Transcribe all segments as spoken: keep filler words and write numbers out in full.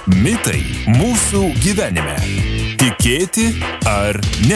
Mitai mūsų gyvenime. Tikėti ar ne?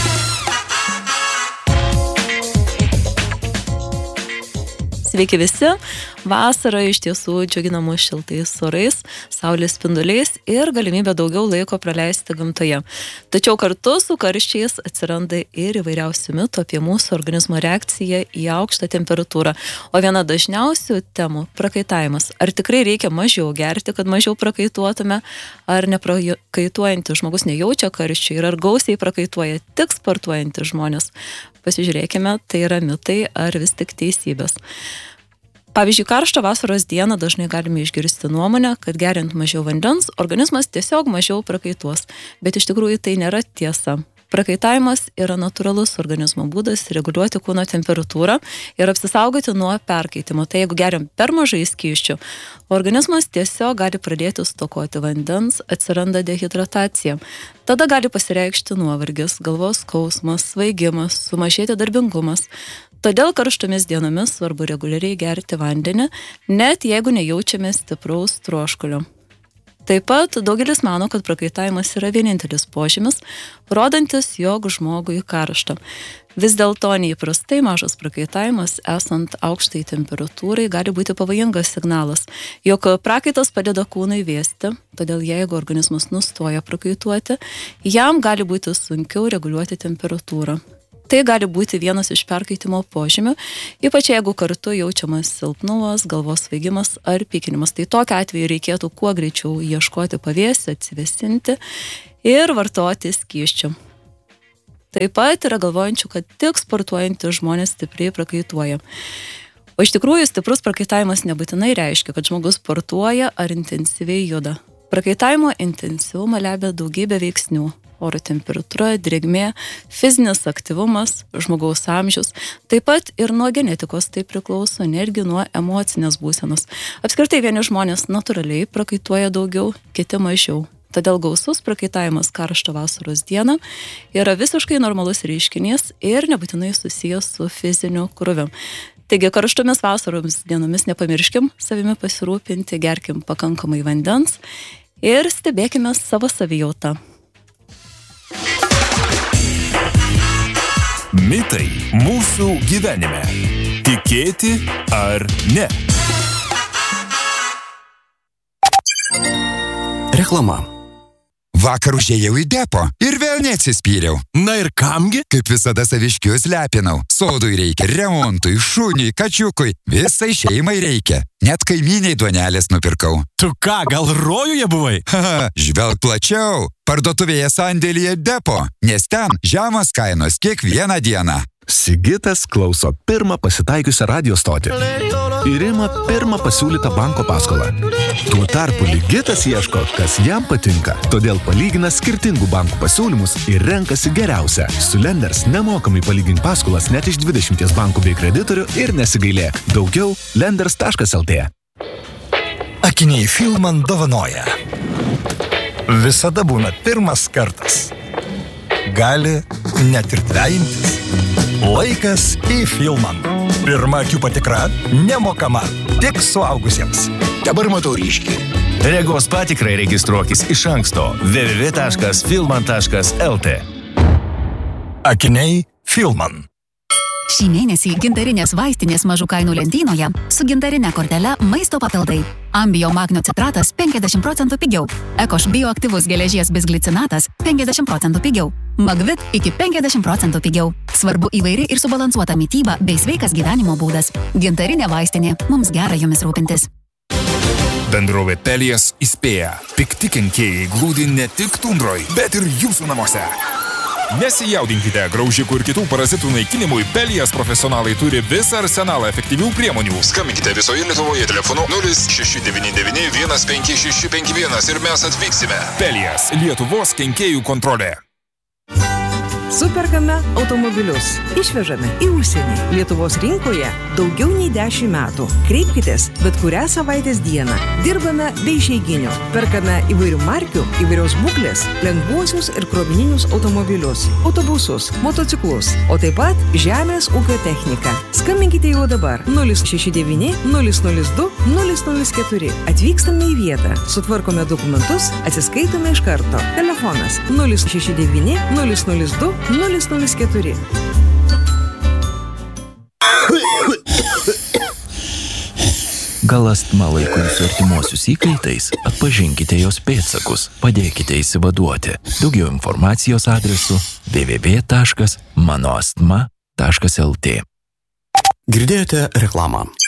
Sveiki visi. Vasara iš tiesų džiugina mus šiltais orais, saulės spinduliais ir galimybė daugiau laiko praleisti gamtoje. Tačiau kartu su karščiais atsiranda ir įvairiausių mitų apie mūsų organizmo reakciją į aukštą temperatūrą. O viena dažniausių temų – prakaitavimas. Ar tikrai reikia mažiau gerti, kad mažiau prakaituotume, ar neprakaituojantis žmogus nejaučia karščių ir ar gausiai prakaituoja tik sportuojantis žmonės? Pasižiūrėkime, tai yra mitai ar vis tik teisybės. Pavyzdžiui, karštą vasaros dieną dažnai galime išgirsti nuomonę, kad geriant mažiau vandens, organizmas tiesiog mažiau prakaituos. Bet iš tikrųjų tai nėra tiesa. Prakaitavimas yra natūralus organizmo būdas reguliuoti kūno temperatūrą ir apsisaugoti nuo perkaitimo. Tai jeigu geriam per mažai skysčių, organizmas tiesiog gali pradėti stokoti vandens, atsiranda dehidratacija. Tada gali pasireikšti nuovargis, galvos skausmas, svaigimas, sumažėti darbingumas. Todėl karštomis dienomis svarbu reguliariai gerti vandenį, net jeigu nejaučiame stipraus troškulio. Taip pat daugelis mano, kad prakaitavimas yra vienintelis požymis, rodantis, jog žmogui karšta. Vis dėlto neįprastai mažas prakaitavimas, esant aukštai temperatūrai, gali būti pavojingas signalas, jog prakaitas padeda kūnui vėsti, todėl jeigu organizmas nustoja prakaituoti, jam gali būti sunkiau reguliuoti temperatūrą. Tai gali būti vienas iš perkaitimo požymių, ypač jeigu kartu jaučiamas silpnumas, galvos svaigimas ar pykinimas. Tai tokiu atveju reikėtų kuo greičiau ieškoti pavėsio, atsivėsinti ir vartoti skysčių. Taip pat yra galvojančių, kad tik sportuojantys žmonės stipriai prakaituoja. O iš tikrųjų stiprus prakaitavimas nebūtinai reiškia, kad žmogus sportuoja ar intensyviai juda. Prakaitavimo intensyvumą lemia daugybė veiksnių. Oro temperatūra, drėgmė, fizinis aktyvumas, žmogaus amžius, taip pat ir nuo genetikos tai priklauso, netgi nuo emocinės būsenos. Apskritai vieni žmonės natūraliai prakaituoja daugiau, kiti mažiau. Todėl gausus prakaitavimas karštą vasaros dieną yra visiškai normalus reiškinys ir nebūtinai susijęs su fiziniu krūviu. Taigi karštomis vasaromis dienomis nepamirškim savimi pasirūpinti, gerkim pakankamai vandens ir stebėkime savo savijautą. Mitai mūsų gyvenime. Tikėti ar ne? Reklama. Vakar užėjau į depo ir vėl neatsispyriau. Na ir kamgi? Kaip visada saviškius lepinau. Sodui reikia, remontui, šuniui, kačiukui. Visai šeimai reikia. Net kaimyniai duonelės nupirkau. Tu ką, gal rojuje buvai? Haha, žvelk plačiau. Parduotuvėje sandėlyje depo, nes ten žemos kainos kiekvieną dieną. Sigitas klauso pirmą pasitaikiusią radio stotį ir ima pirmą pasiūlytą banko paskolą. Tuo tarpu Ligitas ieško, kas jam patinka, todėl palygina skirtingų bankų pasiūlymus ir renkasi geriausią. Su Lenders nemokamai palygink paskolas net iš dvidešimties bankų bei kreditorių ir nesigailėk. Daugiau lenders taškas el tė. Akiniai Filman dovanoja. Visada būna pirmas kartas. Gali net ir trejintis. Laikas į Filman. Pirma akių patikra nemokama, tik suaugusiems. Dabar matau ryškiai. Regos patikrai registruokis iš anksto w w w taškas filman taškas el tė. Akiniai Filman. Šį mėnesį gintarinės vaistinės mažų kainų lentynoje su gintarine kortele maisto papildai. Ambio magnio citratas penkiasdešimt procentų pigiau. Ekoš bioaktyvus geležies bisglicinatas penkiasdešimt procentų pigiau. Magvit iki penkiasdešimt procentų pigiau. Svarbu įvairi ir subalansuota mityba bei sveikas gyvenimo būdas. Gintarinė vaistinė. Mums gera jomis rūpintis. Bendrovė Pelijas įspėja. Pikti kenkėjai glūdi ne tik tundroj, bet ir jūsų namuose. Nesijaudinkite, graužikų ir kitų parazitų naikinimui Pelijas profesionalai turi visą arsenalą efektyvių priemonių. Skambinkite visoje Lietuvoje telefonu nulis šeši devyni devyni vienas penki šeši penki vienas ir mes atvyksime. Pelijas – Lietuvos kenkėjų kontrolė. Superkame automobilius. Išvežame į užsienį. Lietuvos rinkoje daugiau nei dešimt metų. Kreipkitės bet kurią savaitės dieną. Dirbame be išeiginių. Perkame įvairių markių, įvairios būklės, lengvuosius ir krovininius automobilius, autobusus, motociklus, o taip pat žemės ūkio techniką. Skambinkite jau dabar nulis šeši devyni nulis nulis du nulis nulis keturi. Atvykstame į vietą, sutvarkome dokumentus, atsiskaitome iš karto. Telefonas nulis šeši devyni nulis nulis du nulis nulis keturi. Gal astma laiko jūsų artimuosius įkaitais? Atpažinkite jos pėdsakus, padėkite išsivaduoti. Daugiau informacijos adresu w w w taškas mano astma taškas l t. Girdėjote reklamą.